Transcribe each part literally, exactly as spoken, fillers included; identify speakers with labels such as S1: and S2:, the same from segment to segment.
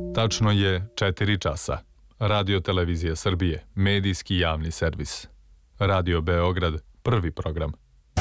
S1: Tačno je četiri časa. Radio Televizija Srbije, medijski javni servis. Radio Beograd, prvi program.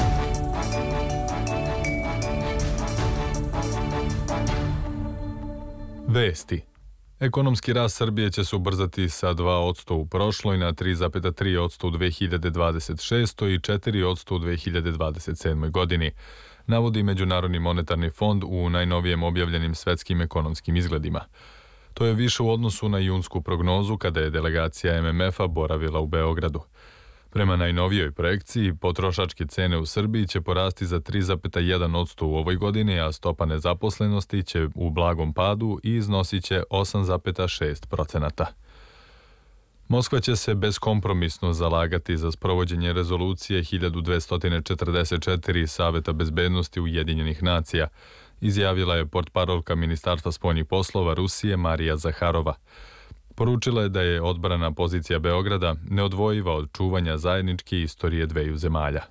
S1: Vesti. Ekonomski rast Srbije će se ubrzati sa dva posto u prošloj na tri zarez tri posto u dve hiljade dvadeset šestoj i četiri posto u dve hiljade dvadeset sedmoj godini, navodi Međunarodni monetarni fond u najnovijem objavljenim svetskim ekonomskim izgledima. To je više u odnosu na junsku prognozu kada je delegacija M M F-a boravila u Beogradu. Prema najnovijoj projekciji, potrošačke cene u Srbiji će porasti za tri zarez jedan posto u ovoj godini, a stopa nezaposlenosti će u blagom padu i iznosit će osam zarez šest procenata. Moskva će se beskompromisno zalagati za sprovođenje rezolucije hiljadu dvesta četrdeset četiri Saveta bezbednosti Ujedinjenih nacija, izjavila je portparolka Ministarstva spoljnih poslova Rusije Marija Zaharova. Poručila je da je odbrana pozicija Beograda neodvojiva od čuvanja zajedničke istorije dveju zemalja.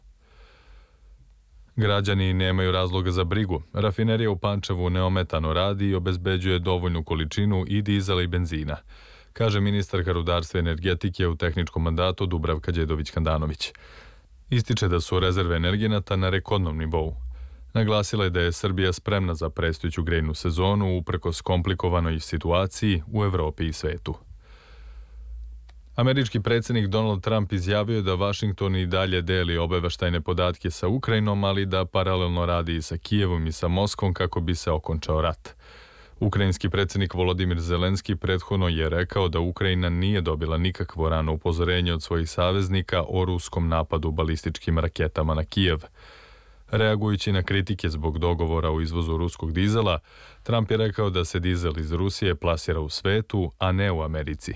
S1: Građani nemaju razloga za brigu. Rafinerija u Pančevu neometano radi i obezbeđuje dovoljnu količinu i dizela i benzina, kaže ministarka rudarstva i energetike u tehničkom mandatu Dubravka Đedović-Handanović. Ističe da su rezerve energenata na rekordnom nivou. Naglasila je da je Srbija spremna za predstojeću grejnu sezonu uprkos komplikovanoj situaciji u Evropi i svetu. Američki predsjednik Donald Trump izjavio je da Vašington i dalje deli obaveštajne podatke sa Ukrajinom, ali da paralelno radi i sa Kijevom i sa Moskvom kako bi se okončao rat. Ukrajinski predsjednik Volodimir Zelenski prethodno je rekao da Ukrajina nije dobila nikakvo rano upozorenje od svojih saveznika o ruskom napadu balističkim raketama na Kijev. Reagujući na kritike zbog dogovora o izvozu ruskog dizela, Trump je rekao da se dizel iz Rusije plasira u svetu, a ne u Americi.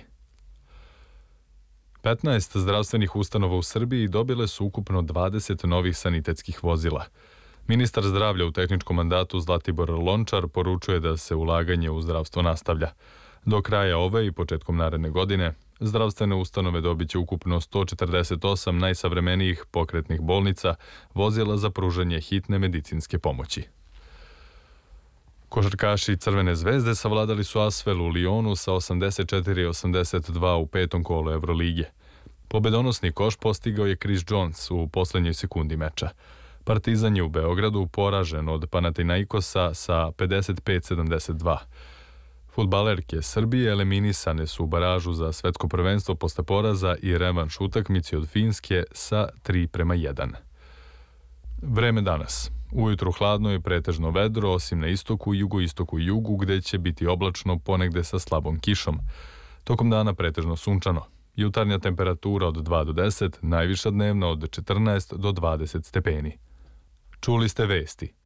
S1: petnaest zdravstvenih ustanova u Srbiji dobile su ukupno dvadeset novih sanitetskih vozila. Ministar zdravlja u tehničkom mandatu Zlatibor Lončar poručuje da se ulaganje u zdravstvo nastavlja. Do kraja ove i početkom naredne godine zdravstvene ustanove dobit će ukupno sto četrdeset osam najsavremenijih pokretnih bolnica, vozila za pružanje hitne medicinske pomoći. Košarkaši Crvene zvezde savladali su Asvel u Lionu sa osamdeset četiri osamdeset dva u petom kolu Evrolige. Pobedonosni koš postigao je Chris Jones u poslednjoj sekundi meča. Partizan je u Beogradu poražen od Panathinaikosa sa pedeset pet sedamdeset dva. Fudbalerke Srbije eliminisane su u baražu za svetsko prvenstvo posle poraza i revanš utakmici od Finske sa tri prema jedan. Vreme danas. Ujutru hladno i pretežno vedro, osim na istoku, jugoistoku i jugu, gde će biti oblačno ponegde sa slabom kišom. Tokom dana pretežno sunčano. Jutarnja temperatura od dva do deset, najviša dnevna od četrnaest do dvadeset stepeni. Čuli ste vesti.